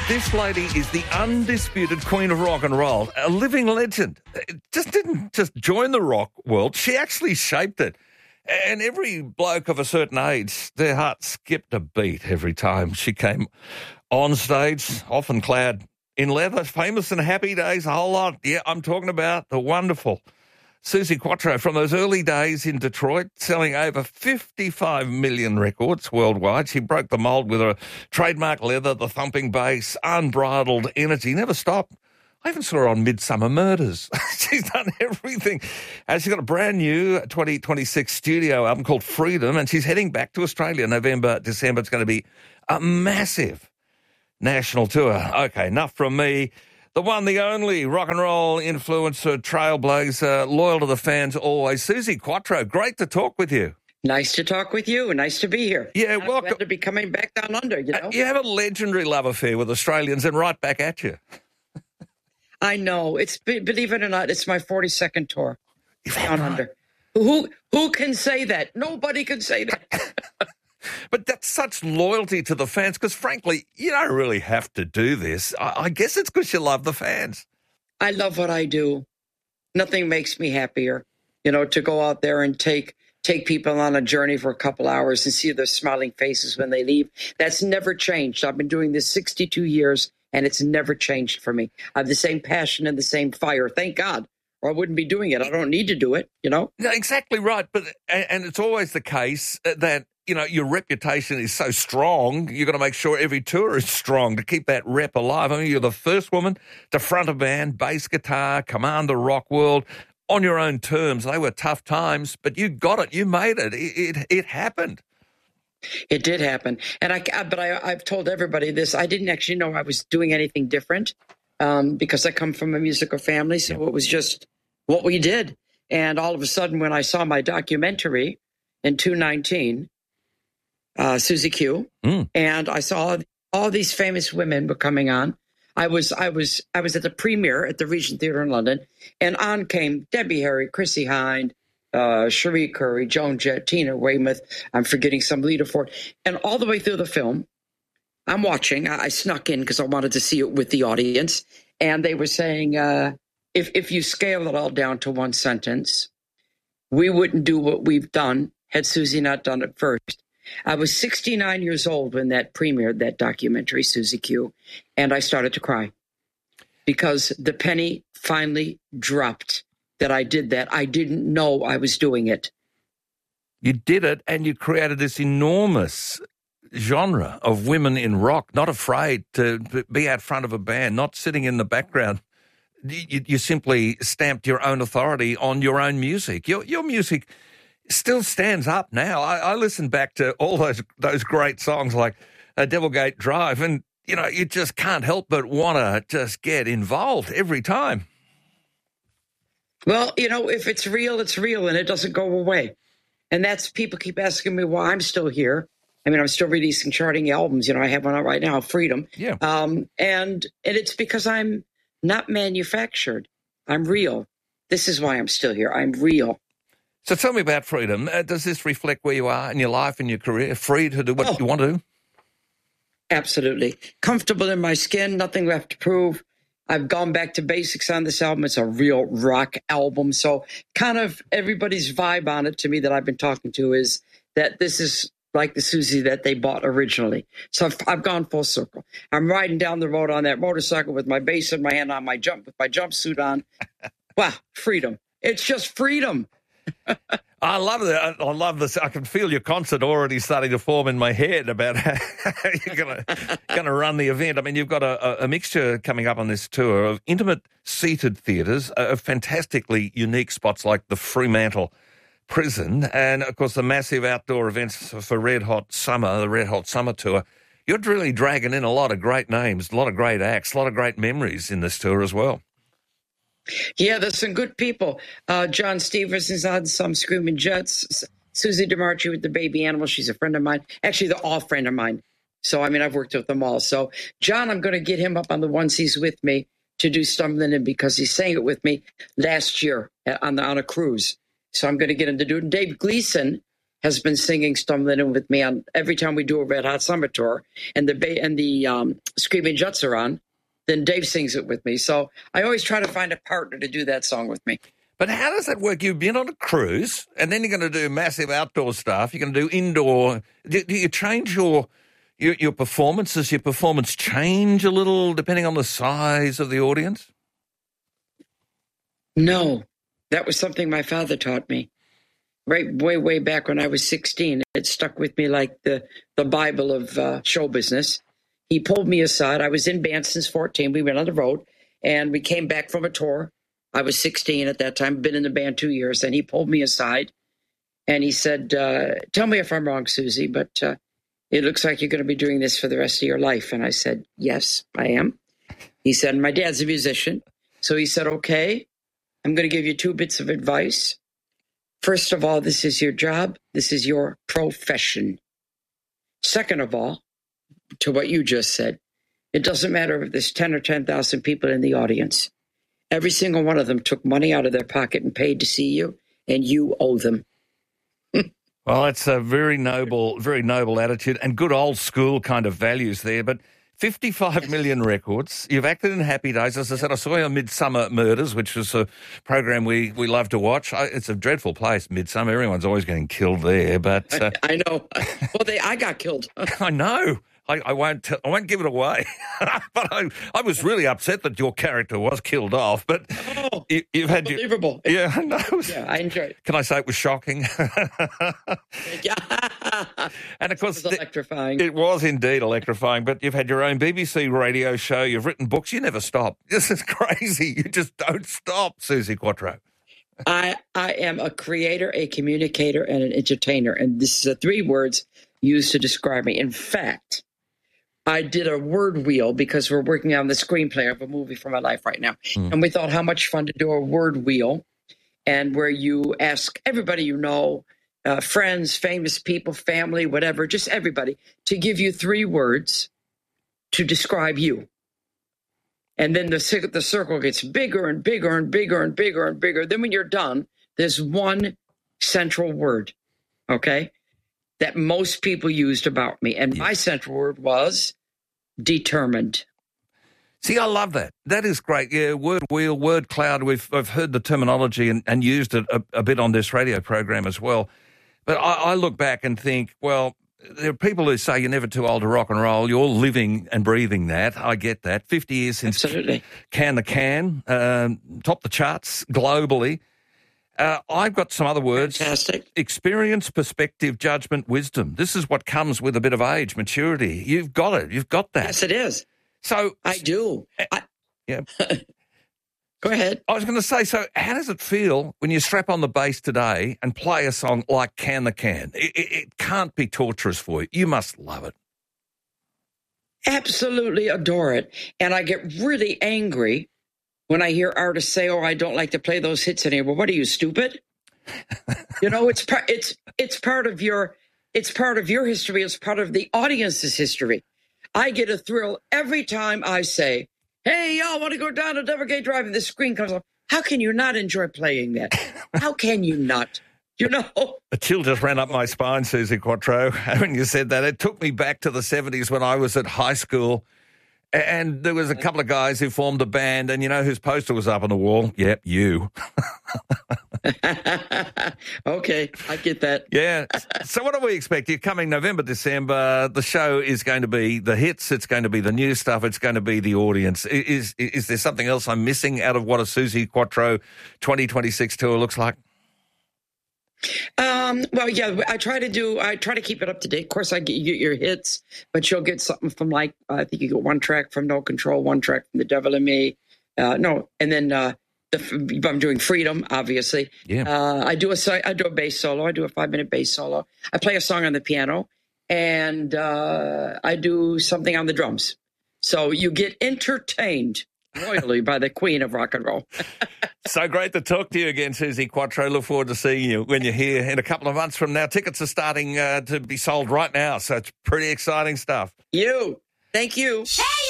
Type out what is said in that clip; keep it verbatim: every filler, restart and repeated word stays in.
This lady is the undisputed queen of rock and roll, a living legend. It just didn't just join the rock world, she actually shaped it. And every bloke of a certain age, their heart skipped a beat every time she came on stage, often clad in leather, famous and happy days, a whole lot. Yeah, I'm talking about the wonderful Suzi Quatro from those early days in Detroit, selling over fifty-five million records worldwide. She broke the mould with her trademark leather, the thumping bass, unbridled energy, never stopped. I even saw her on Midsummer Murders. She's done everything. And she's got a brand new twenty twenty-six studio album called Freedom, and she's heading back to Australia November, December. It's going to be a massive national tour. Okay, enough from me. The one, the only rock and roll influencer, trailblazer, loyal to the fans always, Suzi Quatro. Great to talk with you. Nice to talk with you. Nice to be here. Yeah, I'm welcome. glad to be coming back down under, you know. Uh, you have a legendary love affair with Australians, and right back at you. I know. It's believe it or not, it's my forty-second tour down right? under. Who who can say that? Nobody can say that. But that's such loyalty to the fans, because frankly, you don't really have to do this. I, I guess it's because you love the fans. I love what I do. Nothing makes me happier, you know, to go out there and take take people on a journey for a couple hours and see their smiling faces when they leave. That's never changed. I've been doing this sixty-two years, and it's never changed for me. I have the same passion and the same fire. Thank God. Or I wouldn't be doing it. I don't need to do it, you know? No, exactly right. But and, and it's always the case that, you know, your reputation is so strong, you've got to make sure every tour is strong to keep that rep alive. I mean, you're the first woman to front a band, bass guitar, command the rock world on your own terms. They were tough times, but you got it. You made it. It it, it happened. It did happen. And I, but I, I've told everybody this. I didn't actually know I was doing anything different um, because I come from a musical family. So it was just what we did. And all of a sudden, when I saw my documentary in two nineteen, Uh, Suzi Q, mm. and I saw all these famous women were coming on. I was, I was, I was at the premiere at the Regent Theatre in London, and on came Debbie Harry, Chrissie Hynde, uh, Cherie Currie, Joan Jett, Tina Weymouth. I'm forgetting some, Lita Ford, and all the way through the film, I'm watching. I, I snuck in because I wanted to see it with the audience, and they were saying, uh, if if you scale it all down to one sentence, we wouldn't do what we've done had Suzi not done it first. I was sixty-nine years old when that premiered, that documentary, Suzi Q, and I started to cry because the penny finally dropped that I did that. I didn't know I was doing it. You did it, and you created this enormous genre of women in rock, not afraid to be out front of a band, not sitting in the background. You, you simply stamped your own authority on your own music. Your, your music still stands up now. I, I listen back to all those those great songs like uh, Devilgate Drive, and, you know, you just can't help but want to just get involved every time. Well, you know, if it's real, it's real, and it doesn't go away. And that's, people keep asking me why I'm still here. I mean, I'm still releasing charting albums. You know, I have one out right now, Freedom. Yeah. Um, and, and it's because I'm not manufactured. I'm real. This is why I'm still here. I'm real. So tell me about Freedom. Uh, does this reflect where you are in your life and your career? Free to do what oh, you want to do? Absolutely. Comfortable in my skin, nothing left to prove. I've gone back to basics on this album. It's a real rock album. So kind of everybody's vibe on it to me that I've been talking to is that this is like the Suzi that they bought originally. So I've, I've gone full circle. I'm riding down the road on that motorcycle with my bass in my hand, on my jump, with my jumpsuit on. Wow, freedom. It's just freedom. I love it. I love this. I can feel your concert already starting to form in my head about how you're going to going to run the event. I mean, you've got a, a mixture coming up on this tour of intimate seated theatres, of fantastically unique spots like the Fremantle Prison, and, of course, the massive outdoor events for Red Hot Summer, the Red Hot Summer Tour. You're really dragging in a lot of great names, a lot of great acts, a lot of great memories in this tour as well. Yeah, there's some good people. Uh, John Stevenson's on some Screaming Jets. Susie DeMarchi with the Baby Animal. She's a friend of mine. Actually, they're all friend of mine. So, I mean, I've worked with them all. So, John, I'm going to get him up on the onesies with me to do Stumbling In because he sang it with me last year on, the, on a cruise. So I'm going to get him to do it. And Dave Gleason has been singing Storm Linen with me on every time we do a Red Hot Summer Tour, and the ba- and the um, Screaming Jets are on, then Dave sings it with me. So I always try to find a partner to do that song with me. But how does that work? You've been on a cruise, and then you're going to do massive outdoor stuff. You're going to do indoor. Do, do you change your, your your performance? Does your performance change a little depending on the size of the audience? No, that was something my father taught me. Right, way, way back when I was sixteen, it stuck with me like the, the Bible of uh, show business. He pulled me aside. I was in band since fourteen. We went on the road, and we came back from a tour. I was sixteen at that time, been in the band two years, and he pulled me aside, and he said, uh, tell me if I'm wrong, Susie, but uh, it looks like you're going to be doing this for the rest of your life. And I said, yes, I am. He said, my dad's a musician. So he said, okay, I'm going to give you two bits of advice. First of all, this is your job. This is your profession. Second of all, to what you just said, it doesn't matter if there's ten or ten thousand people in the audience. Every single one of them took money out of their pocket and paid to see you, and you owe them. Well, it's a very noble, very noble attitude and good old school kind of values there. But fifty-five million records. You've acted in Happy Days. As I said, I saw you on Midsummer Murders, which was a program we, we love to watch. I, it's a dreadful place, Midsummer. Everyone's always getting killed there. But uh, I, I know. Well, they I got killed. I know. I, I won't. T- I won't give it away. But I, I was really upset that your character was killed off. But oh, you, you've had unbelievable. Your, yeah, I know. Yeah, I enjoyed it. Can I say it was shocking? Yeah. And of course, it was electrifying. It was indeed electrifying. But you've had your own B B C radio show. You've written books. You never stop. This is crazy. You just don't stop, Suzi Quatro. I I am a creator, a communicator, and an entertainer, and this is the three words used to describe me. In fact, I did a word wheel because we're working on the screenplay of a movie for my life right now. Mm. And we thought how much fun to do a word wheel, and where you ask everybody you know, uh, friends, famous people, family, whatever, just everybody, to give you three words to describe you. And then the, the circle gets bigger and bigger and bigger and bigger and bigger. Then when you're done, there's one central word, okay, that most people used about me. And my central word was determined. See, I love that. That is great. Yeah, word wheel, word cloud. We've I've heard the terminology and, and used it a, a bit on this radio program as well. But I, I look back and think, well, there are people who say you're never too old to rock and roll. You're living and breathing that. I get that. fifty years since Absolutely. Can the Can, um, top the charts globally. Uh, I've got some other words. Fantastic. Experience, perspective, judgment, wisdom. This is what comes with a bit of age, maturity. You've got it. You've got that. Yes, it is. So I do. I, yeah. Go ahead. I was going to say, so how does it feel when you strap on the bass today and play a song like Can the Can? It, it, it can't be torturous for you. You must love it. Absolutely adore it. And I get really angry when I hear artists say, "Oh, I don't like to play those hits anymore." What are you, stupid? You know, it's part. It's it's part of your. It's part of your history. It's part of the audience's history. I get a thrill every time I say, "Hey, y'all want to go down to Devergate Drive?" And the screen comes up. How can you not enjoy playing that? How can you not? You know, a chill just ran up my spine, Suzi Quatro, when you said that. It took me back to the seventies when I was at high school. And there was a couple of guys who formed a band, and you know whose poster was up on the wall? Yep, you. Okay, I get that. Yeah. So what do we expect? You're coming November, December. The show is going to be the hits. It's going to be the new stuff. It's going to be the audience. Is is, is there something else I'm missing out of what a Suzi Quatro twenty twenty-six tour looks like? Um, well, yeah, I try to do, I try to keep it up to date. Of course, I get, you get your hits, but you'll get something from like, uh, I think you get one track from No Control, one track from The Devil in Me. Uh, no, and then uh, the, I'm doing Freedom, obviously. Yeah. Uh, I do a, I do a bass solo. I do a five minute bass solo. I play a song on the piano, and uh, I do something on the drums. So you get entertained royally by the queen of rock and roll. So great to talk to you again, Suzi Quatro. Look forward to seeing you when you're here in a couple of months from now. Tickets are starting uh, to be sold right now, so it's pretty exciting stuff. You. Thank you. Hey!